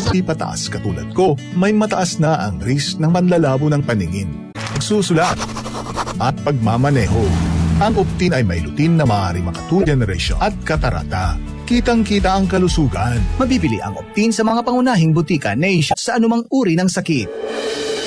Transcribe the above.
Di pataas katulad ko, may mataas na ang risk ng manlalabo ng paningin, pagsusulat at pagmamaneho. Ang Optin ay may lutin na maaari makatulong generation at katarata. Kitang-kita ang kalusugan. Mabibili ang Optin sa mga pangunahing butika nation sa anumang uri ng sakit.